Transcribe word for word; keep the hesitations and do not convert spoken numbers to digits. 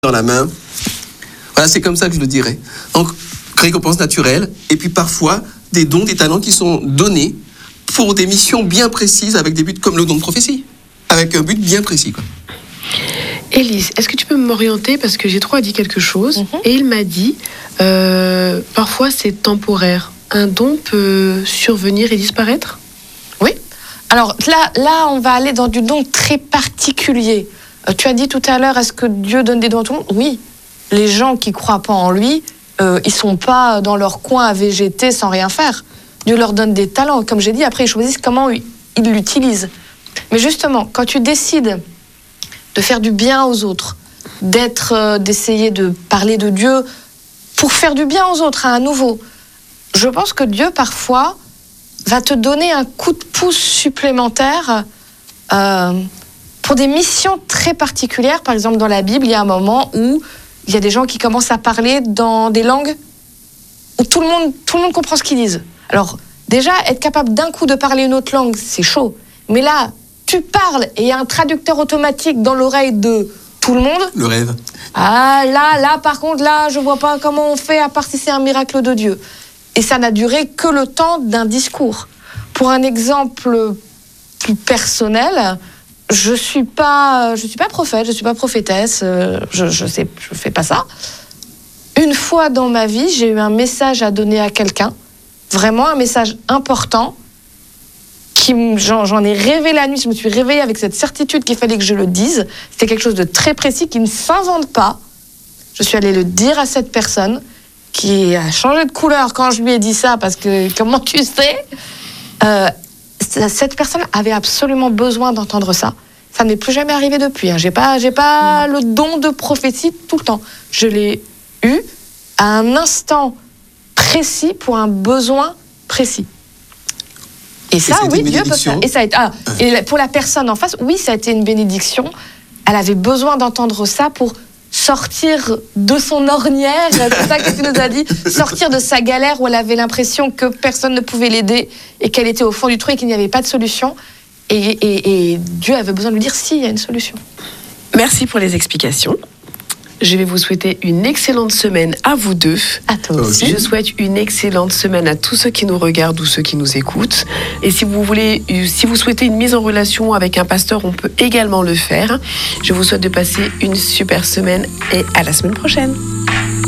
dans la main. Voilà, c'est comme ça que je le dirais. Donc, récompense naturelle, et puis parfois des dons, des talents qui sont donnés pour des missions bien précises, avec des buts comme le don de prophétie, avec un but bien précis, quoi. Élise, est-ce que tu peux m'orienter, parce que Gétro a dit quelque chose, Mm-hmm. et il m'a dit, euh, parfois c'est temporaire. Un don peut survenir et disparaître ? Oui. Alors là, là, on va aller dans du don très particulier. Euh, tu as dit tout à l'heure, est-ce que Dieu donne des dons à tout le monde ? Oui. Les gens qui croient pas en lui, euh, ils sont pas dans leur coin à végéter sans rien faire. Dieu leur donne des talents. Comme j'ai dit, après, ils choisissent comment ils l'utilisent. Mais justement, quand tu décides de faire du bien aux autres, d'être, euh, d'essayer de parler de Dieu pour faire du bien aux autres, à un nouveau, je pense que Dieu, parfois, va te donner un coup de pouce supplémentaire euh, pour des missions très particulières. Par exemple, dans la Bible, il y a un moment où il y a des gens qui commencent à parler dans des langues où tout le monde, tout le monde comprend ce qu'ils disent. Alors, déjà, être capable d'un coup de parler une autre langue, c'est chaud. Mais là, tu parles et il y a un traducteur automatique dans l'oreille de tout le monde. Le rêve. Ah, là, là, par contre, là, je vois pas comment on fait, à part si c'est un miracle de Dieu. Et ça n'a duré que le temps d'un discours. Pour un exemple plus personnel, je suis pas, je suis pas prophète, je suis pas prophétesse, je, je sais, je fais pas ça. Une fois dans ma vie, j'ai eu un message à donner à quelqu'un, vraiment un message important, qui, j'en, j'en ai rêvé la nuit, je me suis réveillée avec cette certitude qu'il fallait que je le dise. C'était quelque chose de très précis qui ne s'invente pas. Je suis allée le dire à cette personne, qui a changé de couleur quand je lui ai dit ça, parce que, comment tu sais, euh, cette personne avait absolument besoin d'entendre ça. Ça n'est plus jamais arrivé depuis. Hein. J'ai pas, j'ai pas mmh. le don de prophétie tout le temps. Je l'ai eu à un instant précis pour un besoin précis. Et, et ça, oui, Dieu peut faire. Et, ça a été, ah, et pour la personne en face, oui, ça a été une bénédiction. Elle avait besoin d'entendre ça pour sortir de son ornière, c'est ça que tu nous as dit, sortir de sa galère où elle avait l'impression que personne ne pouvait l'aider et qu'elle était au fond du trou et qu'il n'y avait pas de solution. Et, et, et Dieu avait besoin de lui dire si, il y a une solution. Merci pour les explications. Je vais vous souhaiter une excellente semaine à vous deux. À toi aussi. Je souhaite une excellente semaine à tous ceux qui nous regardent ou ceux qui nous écoutent. Et si vous voulez, si vous souhaitez une mise en relation avec un pasteur, on peut également le faire. Je vous souhaite de passer une super semaine et à la semaine prochaine.